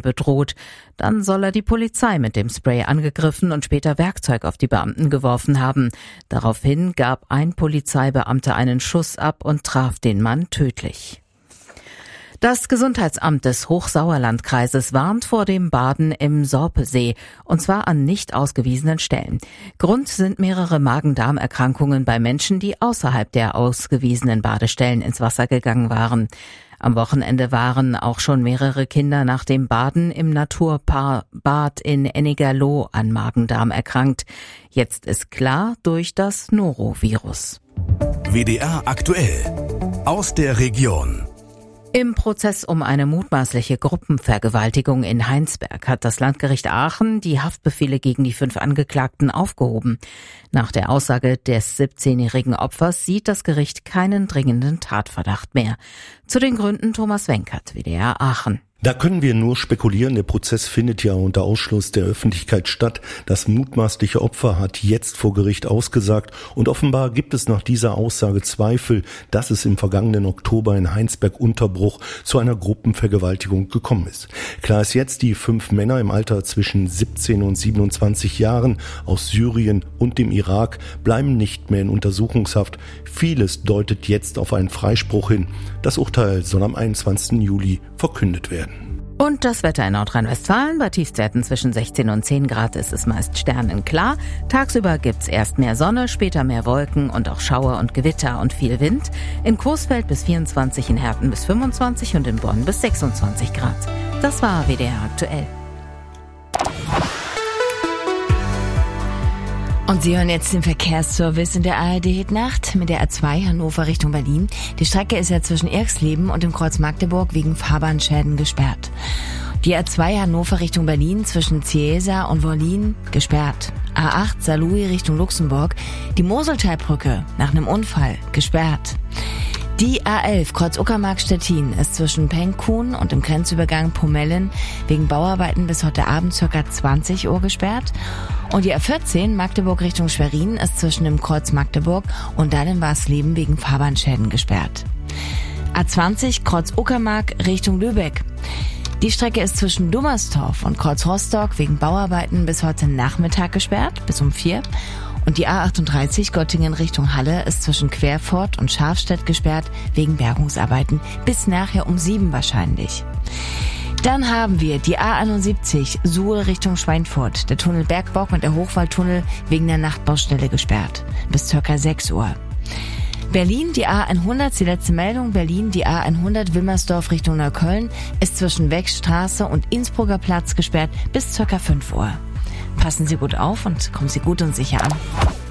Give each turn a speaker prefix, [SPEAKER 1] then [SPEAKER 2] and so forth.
[SPEAKER 1] bedroht. Dann soll er die Polizei mit dem Spray angegriffen und später Werkzeug auf die Beamten geworfen haben. Daraufhin gab ein Polizeibeamter einen Schuss ab und traf den Mann tödlich. Das Gesundheitsamt des Hochsauerlandkreises warnt vor dem Baden im Sorpesee, und zwar an nicht ausgewiesenen Stellen. Grund sind mehrere Magen-Darm-Erkrankungen bei Menschen, die außerhalb der ausgewiesenen Badestellen ins Wasser gegangen waren. Am Wochenende waren auch schon mehrere Kinder nach dem Baden im Naturbad in Ennigerloh an Magen-Darm erkrankt. Jetzt ist klar, durch das Norovirus.
[SPEAKER 2] WDR aktuell aus der Region.
[SPEAKER 1] Im Prozess um eine mutmaßliche Gruppenvergewaltigung in Heinsberg hat das Landgericht Aachen die Haftbefehle gegen die 5 Angeklagten aufgehoben. Nach der Aussage des 17-jährigen Opfers sieht das Gericht keinen dringenden Tatverdacht mehr. Zu den Gründen Thomas Wenkert, WDR Aachen.
[SPEAKER 3] Da können wir nur spekulieren. Der Prozess findet ja unter Ausschluss der Öffentlichkeit statt. Das mutmaßliche Opfer hat jetzt vor Gericht ausgesagt und offenbar gibt es nach dieser Aussage Zweifel, dass es im vergangenen Oktober in Heinsberg-Unterbruch zu einer Gruppenvergewaltigung gekommen ist. Klar ist jetzt, die 5 Männer im Alter zwischen 17 und 27 Jahren aus Syrien und dem Irak bleiben nicht mehr in Untersuchungshaft. Vieles deutet jetzt auf einen Freispruch hin. Das Urteil soll am 21. Juli verkündet werden.
[SPEAKER 1] Und das Wetter in Nordrhein-Westfalen. Bei Tiefstwerten zwischen 16 und 10 Grad ist es meist sternenklar. Tagsüber gibt's erst mehr Sonne, später mehr Wolken und auch Schauer und Gewitter und viel Wind. In Coesfeld bis 24, in Herten bis 25 und in Bonn bis 26 Grad. Das war WDR aktuell.
[SPEAKER 4] Und Sie hören jetzt den Verkehrsservice in der ARD-Nacht mit der A2 Hannover Richtung Berlin. Die Strecke ist ja zwischen Erxleben und dem Kreuz Magdeburg wegen Fahrbahnschäden gesperrt. Die A2 Hannover Richtung Berlin zwischen Ciesa und Wollin gesperrt. A8 Saarlouis Richtung Luxemburg. Die Moseltalbrücke nach einem Unfall gesperrt. Die A11 Kreuz-Uckermark-Stettin ist zwischen Pengkun und dem Grenzübergang Pomellen wegen Bauarbeiten bis heute Abend ca. 20 Uhr gesperrt. Und die A14 Magdeburg Richtung Schwerin ist zwischen dem Kreuz Magdeburg und Dahlen-Warsleben wegen Fahrbahnschäden gesperrt. A20 Kreuz-Uckermark Richtung Lübeck. Die Strecke ist zwischen Dummerstorf und Kreuz Rostock wegen Bauarbeiten bis heute Nachmittag gesperrt, bis um 4. Und die A38 Göttingen Richtung Halle ist zwischen Querfurt und Scharfstedt gesperrt wegen Bergungsarbeiten bis nachher um 7 wahrscheinlich. Dann haben wir die A71 Suhl Richtung Schweinfurt. Der Tunnel Bergbock und der Hochwaldtunnel wegen der Nachtbaustelle gesperrt bis ca. 6 Uhr. Berlin, die A100, die letzte Meldung. Berlin, die A100 Wilmersdorf Richtung Neukölln ist zwischen Wegstraße und Innsbrucker Platz gesperrt bis ca. 5 Uhr. Passen Sie gut auf und kommen Sie gut und sicher an.